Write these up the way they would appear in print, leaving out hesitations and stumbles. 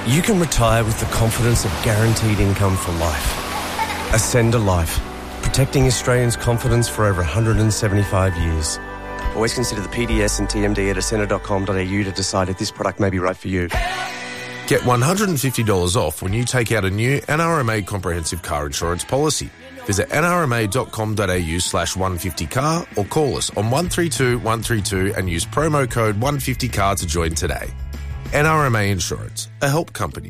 You can retire with the confidence of guaranteed income for life. Ascend a Life, protecting Australians' confidence for over 175 years. Always consider the PDS and TMD at ascender.com.au to decide if this product may be right for you. Get $150 off when you take out a new NRMA comprehensive car insurance policy. Visit nrma.com.au/150car or call us on 132 132 and use promo code 150car to join today. NRMA Insurance, a help company.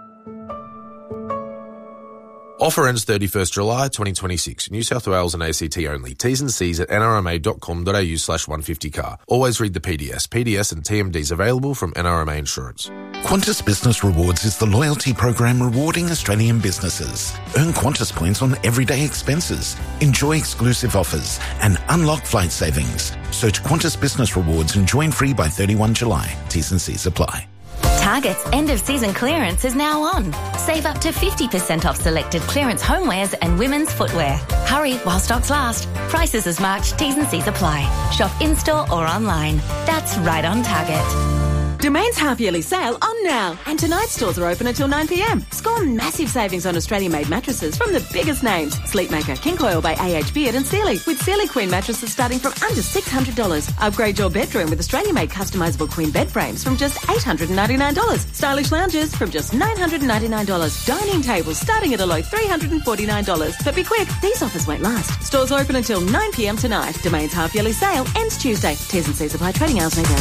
Offer ends 31st July 2026. New South Wales and ACT only. T's and C's at nrma.com.au/150car. Always read the PDS. PDS and TMDs available from NRMA Insurance. Qantas Business Rewards is the loyalty program rewarding Australian businesses. Earn Qantas points on everyday expenses. Enjoy exclusive offers and unlock flight savings. Search Qantas Business Rewards and join free by 31 July. T's and C's apply. Target's end-of-season clearance is now on. Save up to 50% off selected clearance homewares and women's footwear. Hurry while stocks last. Prices as March. T's and C's apply. Shop in-store or online. That's right on Target. Domain's half-yearly sale on now. And tonight's stores are open until 9 p.m. Score massive savings on Australian-made mattresses from the biggest names. Sleepmaker, King Coil by AH Beard and Sealy. With Sealy Queen mattresses starting from under $600. Upgrade your bedroom with Australian-made customisable queen bed frames from just $899. Stylish lounges from just $999. Dining tables starting at a low $349. But be quick, these offers won't last. Stores open until 9 p.m. tonight. Domain's half-yearly sale ends Tuesday. T's and C's apply. Trading hours may vary.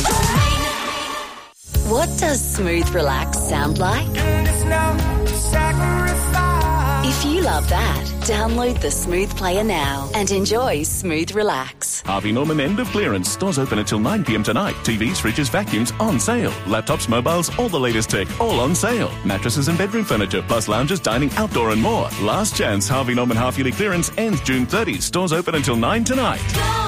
What does smooth relax sound like? If you love that, download the Smooth Player now and enjoy Smooth Relax. Harvey Norman end of clearance. Stores open until 9 p.m. tonight. TVs, fridges, vacuums on sale. Laptops, mobiles, all the latest tech, all on sale. Mattresses and bedroom furniture, plus lounges, dining, outdoor and more. Last chance Harvey Norman half-yearly clearance ends June 30. Stores open until 9 tonight.